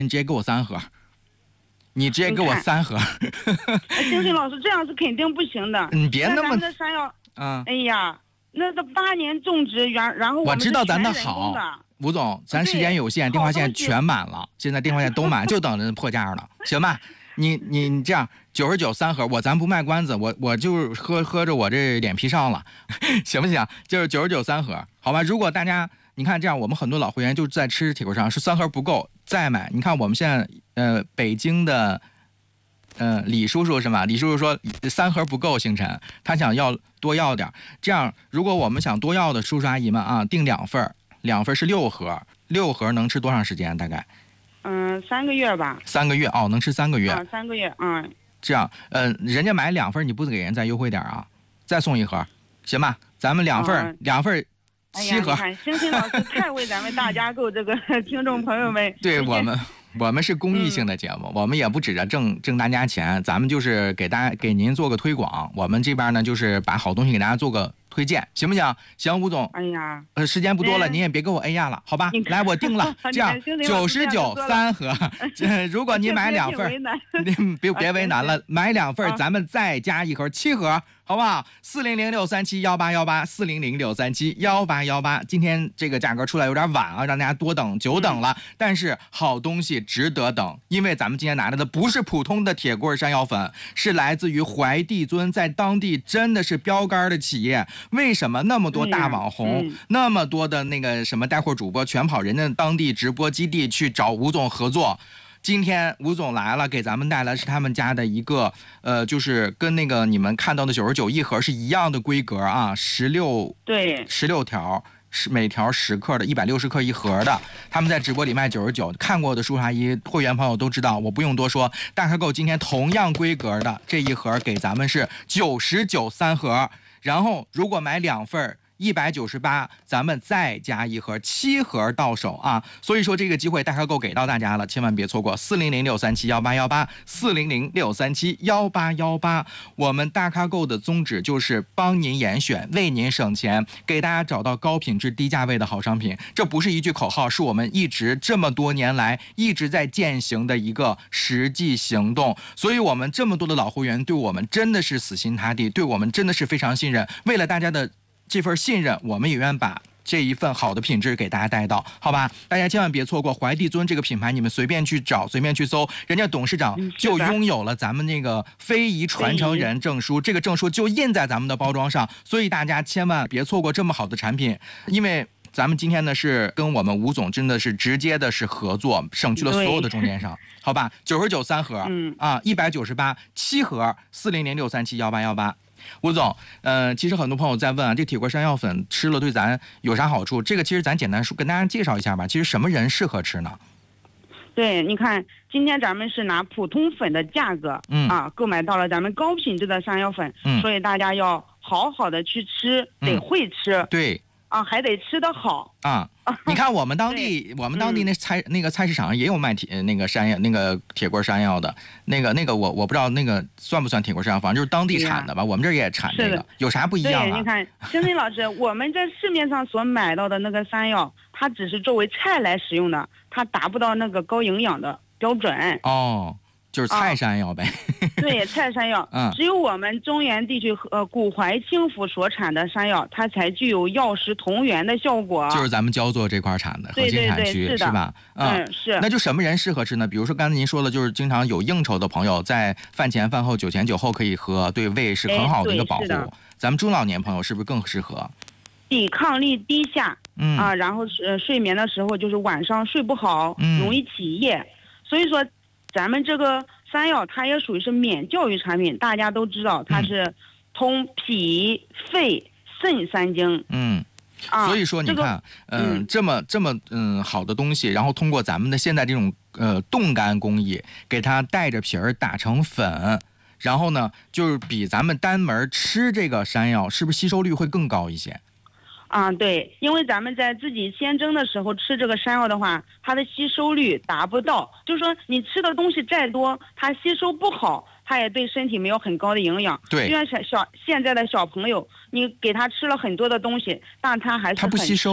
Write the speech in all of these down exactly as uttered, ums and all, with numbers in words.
你直接给我三盒，你直接给我三盒。 星星老师，这样是肯定不行的。 你别那么， 那山药， 嗯， 哎呀，那个八年种植，然然后我知道咱的好，吴总，咱时间有限，电话线全满了，现在电话线都满，就等着破价了，行吧？你你你这样九十九三盒，我咱不卖关子，我我就喝喝着我这脸皮上了，行不行？就是九十九三盒，好吧？如果大家你看这样，我们很多老会员就在吃铁锅上，是三盒不够再买。你看我们现在呃北京的呃李叔叔是吧？李叔叔说三盒不够，星辰他想要多要点。这样如果我们想多要的叔叔阿姨们啊，订两份，两份是六盒，六盒能吃多长时间？大概？ 嗯，三个月吧。 三个月哦，能吃三个月。 啊，三个月，嗯。 这样，呃，人家买两份，你不给人再优惠点啊？再送一盒，行吧？咱们两份，嗯、两份七盒。 哎呀，星星老师太为咱们大家购这个听众朋友们。 对我们。我们是公益性的节目，嗯、我们也不指着挣挣大家钱，咱们就是给大家给您做个推广。我们这边呢，就是把好东西给大家做个推荐，行不行？行，吴总。 哎呀， 呃，时间不多了，您也别给我哎呀了，好吧？来，我定了，这样九十九三盒。如果您买两份，您别别为难了，买两份，咱们再加一盒，七盒。好不好？四零零六三七幺八幺八，四零零六三七幺八幺八。今天这个价格出来有点晚啊，让大家多等久等了。嗯、但是好东西值得等，因为咱们今天拿来的不是普通的铁棍山药粉，是来自于怀帝尊，在当地真的是标杆的企业。为什么那么多大网红，嗯、那么多的那个什么带货主播全跑人家当地直播基地去找吴总合作？今天吴总来了，给咱们带来是他们家的一个，呃，就是跟那个你们看到的九十九一盒是一样的规格啊，十六对十六条，是每条十克的，一百六十克一盒的。他们在直播里卖九十九，看过的叔叔阿姨会员朋友都知道，我不用多说。大开购今天同样规格的这一盒给咱们是九十九三盒，然后如果买两份。一百九十八，咱们再加一盒，七盒到手啊！所以说这个机会大开购给到大家了，千万别错过。四零零六三七幺八幺八，四零零六三七幺八幺八。我们大开购的宗旨就是帮您严选，为您省钱，给大家找到高品质低价位的好商品。这不是一句口号，是我们一直这么多年来一直在践行的一个实际行动。所以我们这么多的老会员对我们真的是死心塌地，对我们真的是非常信任。为了大家的这份信任，我们也愿把这一份好的品质给大家带到，好吧？大家千万别错过怀帝尊这个品牌，你们随便去找，随便去搜，人家董事长就拥有了咱们那个非遗传承人证书，这个证书就印在咱们的包装上，所以大家千万别错过这么好的产品，因为咱们今天呢是跟我们吴总真的是直接的是合作，省去了所有的中间商，好吧？九十九三盒，嗯啊，一百九十八七盒，四零零六三七幺八幺八。吴总，呃，其实很多朋友在问啊，这铁棍山药粉吃了对咱有啥好处？这个其实咱简单说跟大家介绍一下吧。其实什么人适合吃呢？ 对，你看，今天咱们是拿普通粉的价格，嗯啊，购买到了咱们高品质的山药粉，嗯，所以大家要好好的去吃，得会吃， 嗯、对。 啊，还得吃得好啊！你看我们当地，我们当地那菜、嗯、那个菜市场也有卖铁那个山药，那个铁棍山药的，那个那个我我不知道那个算不算铁棍山药，反正就是当地产的吧。我们这儿也产这个，有啥不一样啊？ 对，你看，星星老师，我们在市面上所买到的那个山药，它只是作为菜来使用的，它达不到那个高营养的标准。 哦。就是菜山药呗、 啊，对，菜山药，嗯，只有我们中原地区呃古淮清府所产的山药，它才具有药食同源的效果。 就是咱们焦作这块产的核心产区， 是吧？ 嗯，是。 那就什么人适合吃呢？比如说刚才您说的，就是经常有应酬的朋友，在饭前饭后、酒前酒后可以喝，对胃是很好的一个保护。咱们中老年朋友是不是更适合？ 抵抗力低下，嗯啊，然后是、呃、睡眠的时候就是晚上睡不好，嗯、容易起夜，所以说。咱们这个山药它也属于是免教育产品，大家都知道它是通脾、肺、肾三经。嗯， 啊，所以说你看，这个、嗯，这么这么嗯好的东西，然后通过咱们的现在这种呃冻干工艺，给它带着皮儿打成粉，然后呢，就是比咱们单门吃这个山药，是不是吸收率会更高一些？ 啊，对，因为咱们在自己先蒸的时候吃这个山药的话，它的吸收率达不到，就是说你吃的东西再多，它吸收不好，它也对身体没有很高的营养。 对， 就像小小现在的小朋友，你给他吃了很多的东西，但他还是他不吸收啊，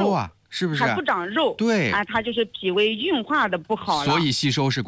是不是？ 还不长肉， 对， 啊，它就是脾胃运化的不好了， 所以吸收是。